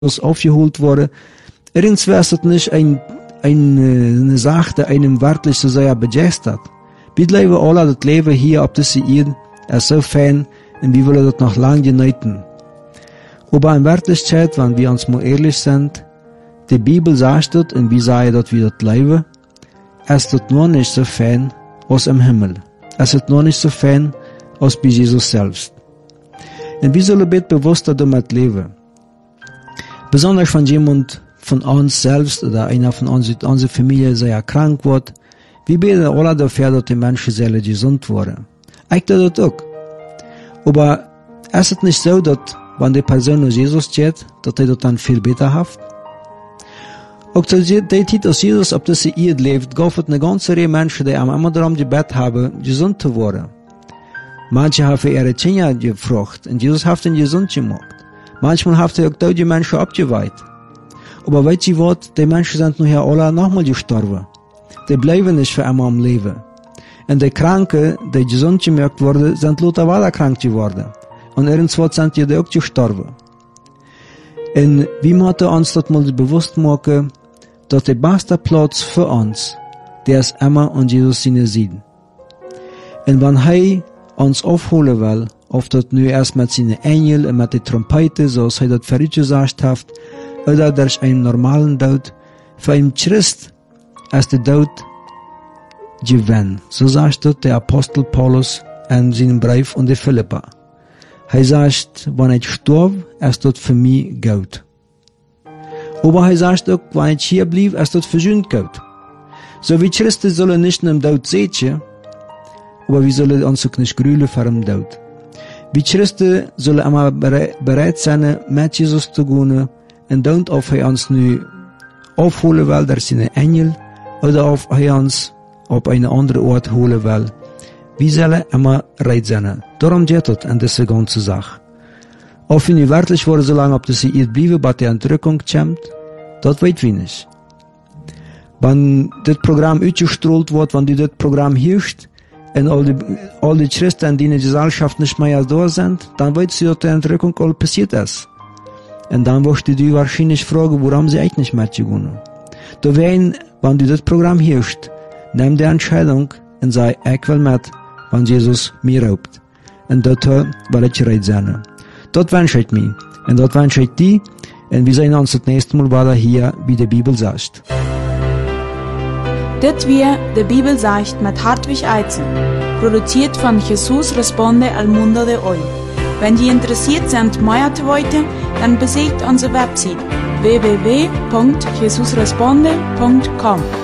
aufgeholt wurde. Irgendwie ist das nicht eine Sache, die einem wirklich so sehr begeistert. Wir leben alle das Leben hier auf dieser Erde, ist so fein, und wir wollen das noch lange genießen. Aber in Wirklichkeit, wenn wir uns mal ehrlich sind, die Bibel sagt das, und wir sagen, dass wir das leben, ist das noch nicht so fein als im Himmel. Es ist noch nicht so fein als bei Jesus selbst. Und wir sollen bitte bewusster damit leben. Besonders wenn jemand von uns selbst oder einer von uns in unserer Familie sehr krank wird, wir beten alle dafür, dass die Menschen sehr gesund werden. Ich tue das auch. Aber es ist nicht so, dass, wenn die Person aus Jesus steht, dass er das dann viel besser hat. Auch zu der Zeit, als Jesus auf dieser Erde lebt, gab es eine ganze Reihe Menschen, die immer darum gebeten haben, gesund zu werden. Manche haben ihre Kinder gefragt, und Jesus hat ihn gesund gemacht. Manchmal hat er auch die Menschen abgeweiht. Aber weißt du was, die Menschen sind nachher alle nochmal gestorben. Die bleiben nicht für immer am Leben. Und die Kranken, die gesund gemacht wurden, sind lauter weiter krank geworden. Und irgendwann sind die auch gestorben. Und wir müssen uns das mal bewusst machen, dass der beste Platz für uns, der ist immer an Jesus seine Seite. Und wenn er uns aufholen will, ob das nur erst mit seinen Engeln und mit der Trompete, so als er das verrückt gesagt hat, oder durch einen normalen Tod, für einen Christ ist der Tod Gewinn. So sagt das der Apostel Paulus in seinem Brief an die Philipper. Er sagt, wenn ich sterbe, ist das für mich gut. Aber er sagt auch, wenn ich hier bleibe, ist das für ihn gut. So wie Christen sollen nicht im Tod sitzen, aber wir sollen uns auch nicht grülen vor dem Tod. Wie Christen sollen immer bereit sein, mit Jesus zu gehen, und dann, ob er uns nu aufholen will, durch seine Engel, oder ob er uns auf einen anderen Ort holen will. Wir sollen immer bereit sein. Darum geht es an dieser ganzen Sache. Ob wir nicht wirklich wollen, so lange auf dieser Erde bleiben, bis die Entrückung kommt, das weiß wir nicht. Wenn das Programm ausgestrahlt wird, wenn das Programm herrscht, und all die Christen, die in der Gesellschaft nicht mehr da sind, dann weißt du, dass die Entrückung all passiert ist. Und dann wirst du dich wahrscheinlich fragen, warum sie eigentlich nicht mitgegangen. Da wenn du das Programm herrscht, nimm die Entscheidung und sag, ich will mit, wenn Jesus mir raubt. Und dort will ich bereit sein. Dort wünsche ich mich. Und dort wünsche ich dich. Und wir sehen uns das nächste Mal weiter hier, wie die Bibel sagt. Das wir die Bibel sagt mit Hartwig Eizen, produziert von Jesus Responde al Mundo de Hoy. Wenn Sie interessiert sind, mehr zu wissen, dann besucht unsere Website www.jesusresponde.com.